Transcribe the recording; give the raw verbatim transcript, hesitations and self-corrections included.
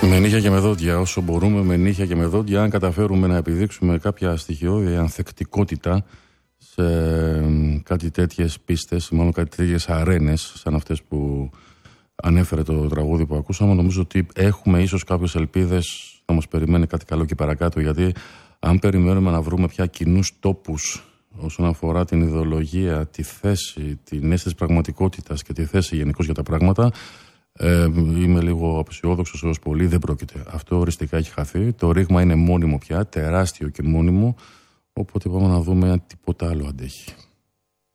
Με νύχια και με δόντια, όσο μπορούμε, με νύχια και με δόντια, αν καταφέρουμε να επιδείξουμε κάποια στοιχειώδη ανθεκτικότητα σε κάτι τέτοιες πίστες, μάλλον κάτι τέτοιες αρένες, σαν αυτές που ανέφερε το τραγούδι που ακούσαμε, νομίζω ότι έχουμε ίσως κάποιες ελπίδες να μας περιμένει κάτι καλό και παρακάτω, γιατί αν περιμένουμε να βρούμε πια κοινούς τόπους όσον αφορά την ιδεολογία, τη θέση, την αίσθηση πραγματικότητας και τη θέση γενικώς για τα πράγματα, Ε, είμαι λίγο απεσιόδοξος έως πολύ, δεν πρόκειται. Αυτό οριστικά έχει χαθεί. Το ρήγμα είναι μόνιμο πια, τεράστιο και μόνιμο. Οπότε πάμε να δούμε αν τίποτα άλλο αντέχει.